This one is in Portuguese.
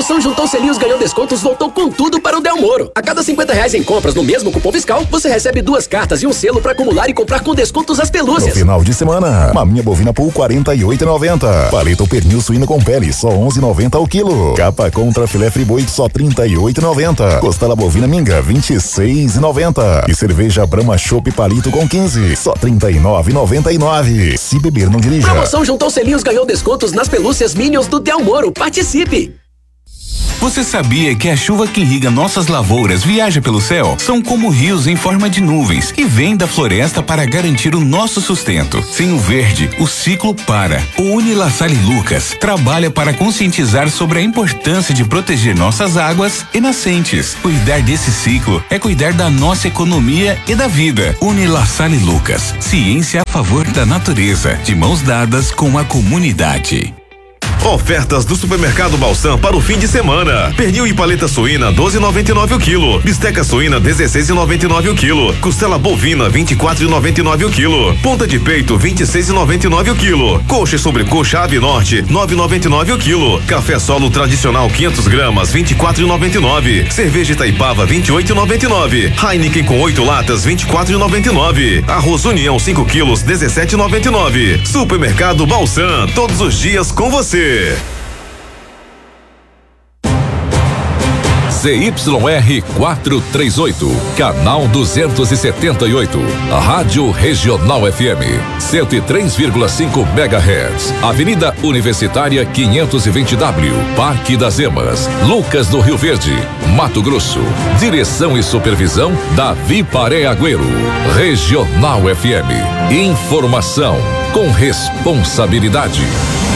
promoção Juntou Selinhos Ganhou Descontos voltou com tudo para o Del Moro. A cada R$50 em compras no mesmo cupom fiscal, você recebe 2 cartas e um selo para acumular e comprar com descontos as pelúcias. No final de semana, maminha bovina Pool R$48,90. Paleta pernil suíno com pele só R$11,90 ao quilo. Capa contra filé friboi só R$38,90. Costela bovina minga R$26,90. E cerveja Brahma Chopp Palito com 15 só R$39,99. Se beber não dirija. Promoção Juntou Selinhos Ganhou Descontos nas pelúcias Minions do Del Moro. Participe! Você sabia que a chuva que irriga nossas lavouras viaja pelo céu? São como rios em forma de nuvens e vêm da floresta para garantir o nosso sustento. Sem o verde, o ciclo para. O Unilassale Lucas trabalha para conscientizar sobre a importância de proteger nossas águas e nascentes. Cuidar desse ciclo é cuidar da nossa economia e da vida. Unilassale Lucas, ciência a favor da natureza, de mãos dadas com a comunidade. Ofertas do Supermercado Balsam para o fim de semana. Pernil e paleta suína 12,99 o quilo. Bisteca suína 16,99 o quilo. Costela bovina 24,99 o quilo. Ponta de peito 26,99 o quilo. Coxa e sobrecoxa Ave Norte 9,99 o quilo. Café Solo tradicional 500 gramas 24,99. Cerveja Itaipava 28,99. Heineken com 8 latas 24,99. Arroz União 5 quilos 17,99. Supermercado Balsam, todos os dias com você. ZYR 438, canal 278, Rádio Regional FM, 103,5 MHz, Avenida Universitária 520W, Parque das Emas, Lucas do Rio Verde, Mato Grosso. Direção e supervisão Davi Paré Agüero. Regional FM, informação com responsabilidade.